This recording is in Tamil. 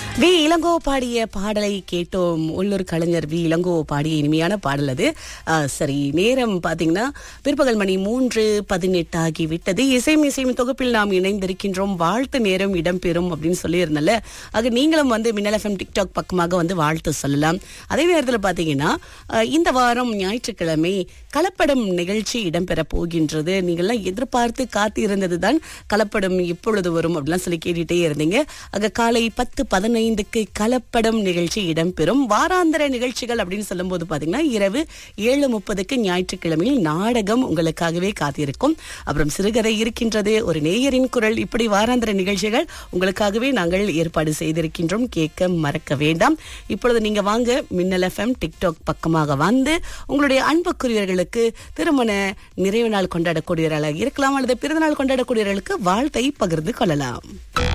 வி இளங்கோ பாடிய பாடலை கேட்டோம். உள்ளூர் கலைஞர் வி இளங்கோ பாடிய இனிமையான பாடல் அது. சரி, நேரம் பாத்தீங்கன்னா பிற்பகல் மணி 3:18 ஆகிவிட்டது. இசையும் தொகுப்பில் நாம் இணைந்திருக்கின்றோம். வாழ்த்து நேரம் இடம்பெறும் அப்படின்னு சொல்லியிருந்தல. ஆக நீங்களும் மின்னல் FM டிக்டாக் பக்கமாக வாழ்த்து சொல்லலாம். அதே நேரத்தில் பாத்தீங்கன்னா இந்த வாரம் ஞாயிற்றுக்கிழமை கலப்படம் நிகழ்ச்சி இடம்பெற போகின்றது. நீங்கள்லாம் எதிர்பார்த்து காத்திருந்ததுதான் கலப்படம் இப்பொழுது வரும் அப்படிலாம் சொல்லி கேட்டுட்டே இருந்தீங்க. ஆக காலை 10:15க்கு கலப்படம் நிகழ்ச்சி இடம்பெறும். வாராந்திர நிகழ்ச்சிகள் அப்படின்னு சொல்லும் போது பாத்தீங்கன்னா இரவு 7:30க்கு ஞாயிற்றுக்கிழமையில் நாடகம் உங்களுக்காகவே காத்திருக்கும். அப்புறம் சிறுகதை இருக்கின்றது, ஒரு நேயரின் குரல், இப்படி வாராந்திர நிகழ்ச்சிகள் உங்களுக்காகவே நாங்கள் ஏற்பாடு செய்திருக்கின்றோம். கேட்க மறக்க வேண்டாம். இப்பொழுது நீங்க வாங்க மின்னல் FM டிக்டாக் பக்கமாக வந்து உங்களுடைய அன்புக்குரியவர்களுக்கு திருமண நிறைவு நாள் கொண்டாடக்கூடியவர்களாக இருக்கலாம் அல்லது பிறந்த நாள் கொண்டாடக்கூடியவர்களுக்கு வாழ்த்தை பகிர்ந்து கொள்ளலாம்.